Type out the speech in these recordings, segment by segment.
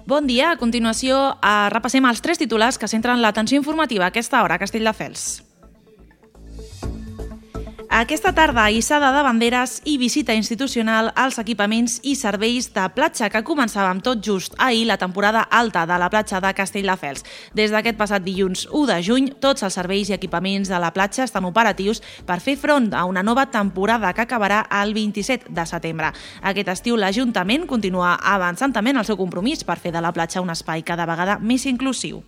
Bon dia. A continuació, repassem els 3 titulars que centren l'atenció informativa a aquesta hora a Castelldefels. Aquesta tarda, hissada de banderes i visita institucional als equipaments i serveis de platja, que començava amb tot just ahir la temporada alta de la platja de Castelldefels. Des d'aquest passat dilluns 1 de juny, tots els serveis i equipaments de la platja estan operatius per fer front a una nova temporada que acabarà el 27 de setembre. Aquest estiu l'Ajuntament continua avançant també en el seu compromís per fer de la platja un espai cada vegada més inclusiu.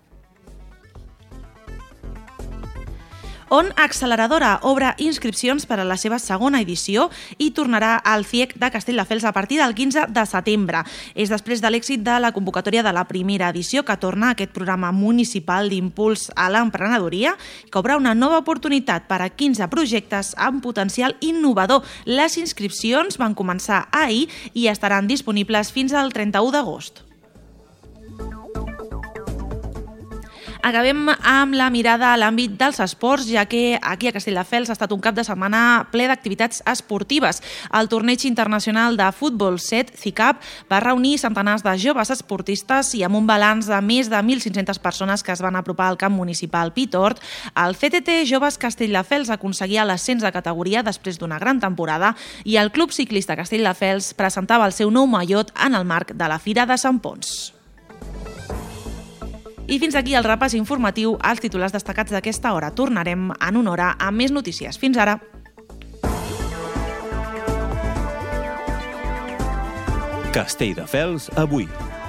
On Acceleradora obre inscripcions per a la seva segona edició i tornarà al CIEC de Castelldefels a partir del 15 de setembre. És després de l'èxit de la convocatòria de la primera edició que torna aquest programa municipal d'impuls a l'emprenedoria, que obre una nova oportunitat per a 15 projectes amb potencial innovador. Les inscripcions van començar ahir i estaran disponibles fins al 31 d'agost. Acabem amb la mirada a l'àmbit dels esports, ja que aquí a Castelldefels ha estat un cap de setmana ple d'activitats esportives. El torneig internacional de futbol 7, CICAP, va reunir centenars de joves esportistes i amb un balanç de més de 1.500 persones que es van apropar al camp municipal Pitort, el CTT Joves Castelldefels aconseguia l'ascens de categoria després d'una gran temporada i el Club Ciclista Castelldefels presentava el seu nou mallot en el marc de la Fira de Sant Ponç. I fins aquí el repàs informatiu als titulars destacats d'aquesta hora. Tornarem en una hora amb més notícies. Fins ara. Castelldefels avui.